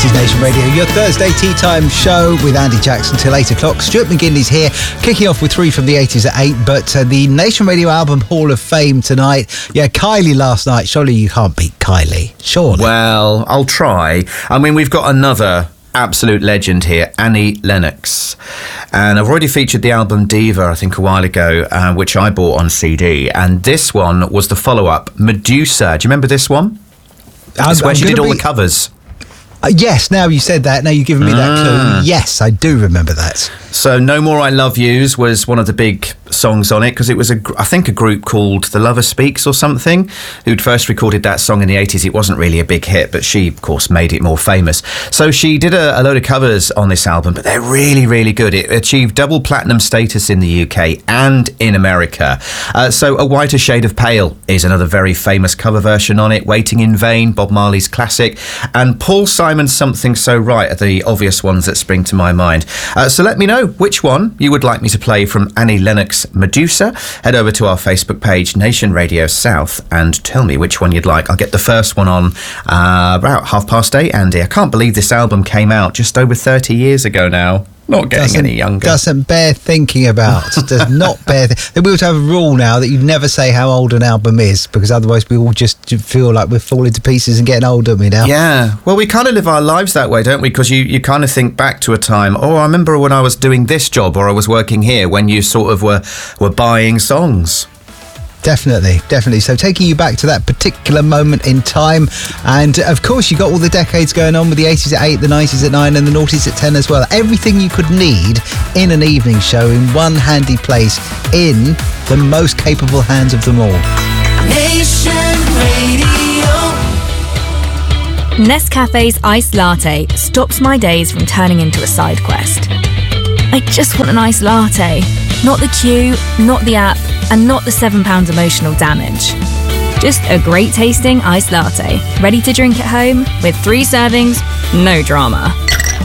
This is Nation Radio, your Thursday tea time show with Andy Jackson till 8 o'clock. Stuart McGinley's here, kicking off with 3 from the 80s at 8. But the Nation Radio Album Hall of Fame tonight. Yeah, Kylie last night. Surely you can't beat Kylie. Surely. Well, I'll try. I mean, we've got another absolute legend here, Annie Lennox. And I've already featured the album Diva, I think, a while ago, which I bought on CD. And this one was the follow-up, Medusa. Do you remember this one? It's where she did all the covers. Yes, now you said that, now you've given me that clue. Yes, I do remember that. So No More I Love Yous was one of the big songs on it, because it was, I think, a group called The Lover Speaks or something, who'd first recorded that song in the 80s. It wasn't really a big hit, but she, of course, made it more famous. So she did a load of covers on this album, but they're really, really good. It achieved double platinum status in the UK and in America. So A Whiter Shade of Pale is another very famous cover version on it. Waiting in Vain, Bob Marley's classic, and Paul Simon's Something So Right are the obvious ones that spring to my mind. So let me know which one you would like me to play from Annie Lennox Medusa. Head over to our Facebook page, Nation Radio South, and tell me which one you'd like. I'll get the first one on about 8:30, Andy. I can't believe this album came out just over 30 years ago now. Not getting any younger. Doesn't bear thinking about. Does not bear. We ought to have a rule now that you never say how old an album is, because otherwise we all just feel like we're falling to pieces and getting older, you know? Yeah. Well, we kind of live our lives that way, don't we? Because you kind of think back to a time, I remember when I was doing this job or I was working here, when you sort of were buying songs. Definitely. So taking you back to that particular moment in time. And of course, you got all the decades going on with the 80s at 8, the 90s at 9 and the noughties at 10 as well. Everything you could need in an evening show in one handy place, in the most capable hands of them all. Nation Radio. Nescafe's iced latte stops my days from turning into a side quest. I just want an iced latte. Not the queue, not the app, and not the £7 emotional damage. Just a great tasting iced latte, ready to drink at home with 3 servings, no drama.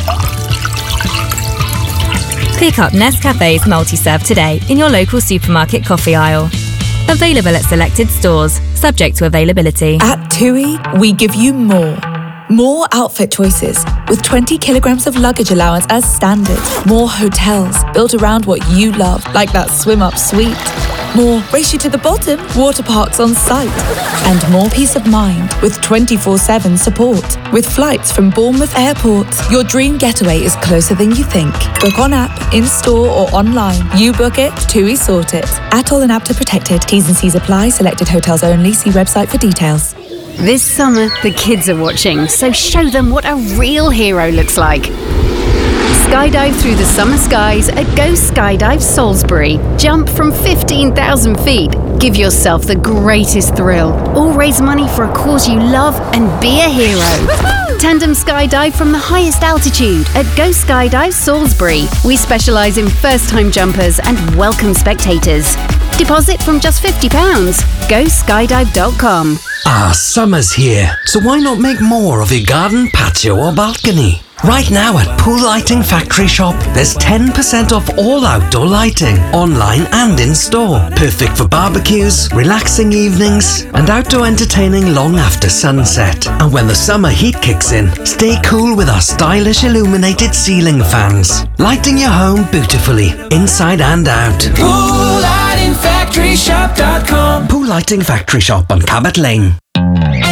Pick up Nescafe's multi-serve today in your local supermarket coffee aisle. Available at selected stores, subject to availability. At TUI, we give you more. More outfit choices, with 20 kilograms of luggage allowance as standard. More hotels, built around what you love, like that swim-up suite. More race you to the bottom, water parks on site. And more peace of mind, with 24/7 support. With flights from Bournemouth Airport. Your dream getaway is closer than you think. Book on app, in-store or online. You book it, TUI sort it. Atoll and APTA protected. T's and C's apply. Selected hotels only. See website for details. This summer, the kids are watching, so show them what a real hero looks like. Skydive through the summer skies at Go Skydive Salisbury. Jump from 15,000 feet. Give yourself the greatest thrill. Or raise money for a cause you love and be a hero. Tandem skydive from the highest altitude at Go Skydive Salisbury. We specialise in first-time jumpers and welcome spectators. Deposit from just £50. GoSkydive.com. Summer's here, so why not make more of your garden, patio or balcony? Right now at Pool Lighting Factory Shop, there's 10% off all outdoor lighting, online and in-store. Perfect for barbecues, relaxing evenings, and outdoor entertaining long after sunset. And when the summer heat kicks in, stay cool with our stylish illuminated ceiling fans, lighting your home beautifully, inside and out. PoolLightingFactoryShop.com. Pool Lighting Factory Shop on Cabot Lane.